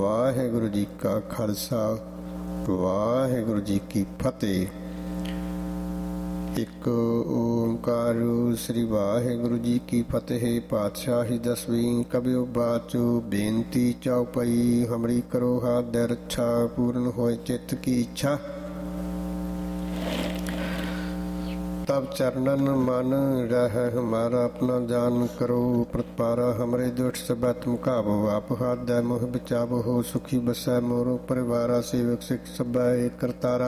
ਵਾਹਿਗੁਰੂ ਜੀ ਕਾ ਖਾਲਸਾ, ਵਾਹਿਗੁਰੂ ਜੀ ਕੀ ਫਤਿਹ। ਇੱਕ ਓਂਕਾਰ ਸ੍ਰੀ ਵਾਹਿਗੁਰੂ ਜੀ ਕੀ ਫਤਿਹ। ਪਾਤਸ਼ਾਹੀ ਦਸਵੀਂ ਕਬਿਓ ਬਾਚੋ ਬੇਨਤੀ ਚਉਪਈ, ਹਮਰੀ ਕਰੋ ਹਾਥ ਦੇ ਰੱਛਾ, ਪੂਰਨ ਹੋਏ ਚਿੱਤ ਕੀ ਇੱਛਾ। तब चरणन मन रह हमारा, अपना जान करो प्रतपारा। हमरे दुष्ट सब तुम काबो, आप हाथ दे मोह बचाबो हो। सुखी बसै मोरो परिवारा, सेवक सिख सब एक करतारा।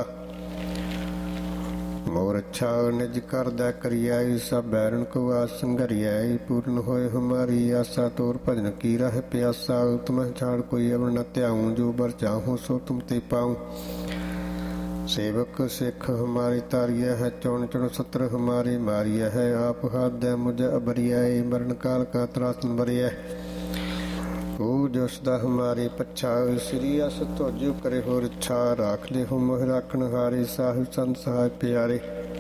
मोर अच्छा निज कर दै करियाई, सब बैरन को आस संघरियाई। पूर्ण होए हमारी आशा, तोर भजन की राह प्यासा। तुम्हें छाड़ कोई अब न त्याऊं, जो बर चाहूं सो तुम ते पाऊं। सेवक सिख हमारी तारिया है, चौन चौन सत्र हमारी मारिया है। आप हाथ दे मुझे अबरिया, मरण काल का त्रासन बरिया। ओ जो सदा हमारी पच्छा, श्री अस तोजो करे हो रच्छा। राख ले हो मोह राखन हारे, साहिब संत सहाय प्यारे।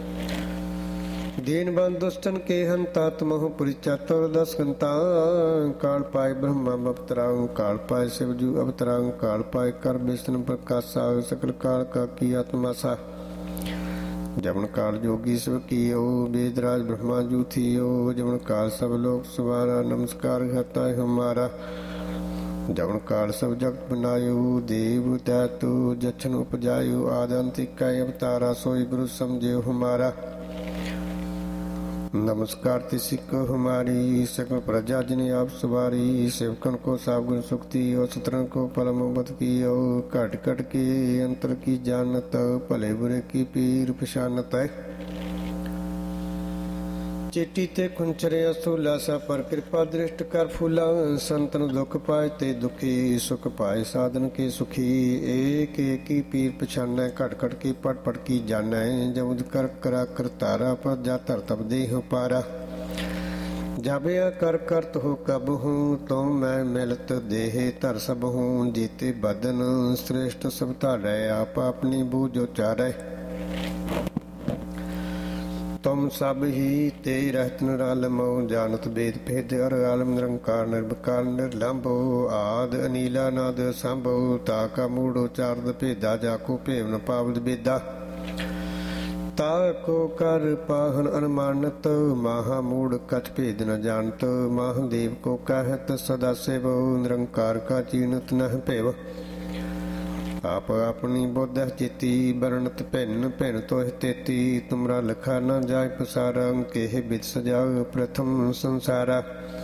दीन बंद दुष्टन के हंता, तमहु पुरी चातुर दस घंटा। काल पाए ब्रह्मा अवतराऊं, काल पाए शिवजू अवतराऊं। काल पाए कर विष्णु प्रकाशा, सकल काल का की आत्मासा। जमन काल जोगी शिव कियो, वेदराज ब्रह्मा जू थियो। जमन काल सब लोग सवारा, नमस्कार हता हमारा। जमन काल सब जगत बनायो, देव दैतु जछन उपजायो। आदंतिक अवतारा, सोई गुरु समझियो हमारा। नमस्कार तिसिक हमारी, सकल प्रजा जिन्हें आप सवारी। सेवकन को सावगुन सुक्ति, और सतरन को परम बद की। घट घट के अंतर की जानत, भले बुरे की पीर पशानत। चेटी ते खुंचरे असूला, सा पर कृपा दृष्ट कर फूला। संतन दुख पाए ते दुखी, सुख पाए साधन के सुखी। एक एक की पीर पछानै, घट घट की पट पट की जानै। जमुद कर करा करतारा, पर जा तर तब देह पारा। जाबे कर करत हो कब हूँ, तो मैं मिलत देह धर सब हूँ। जीते बदन श्रेष्ठ सब तारै, आप अपनी बूझ उचारै। तुम सब ही ते रहत निरालमो, जानत वेद भेद अर आलम। निरंकार निर्विकार निर्लंभो, आद अनीला नाद संभो। ताका मूढ़ उचारद भेदा, जाको भेव न पावद बेदा। ताको कर पाहन अनुमानत, महामूढ़ कछ भेद न जानत। महादेव को कहत सदा सेव, निरंकार का चीनत नह भेव। आप अपनी बोध चेती, बरनत भिन्न भिन्न तोह तेती। तुमरा लखा न जाय पसारा, केह बिद सजाओ प्रथम संसारा।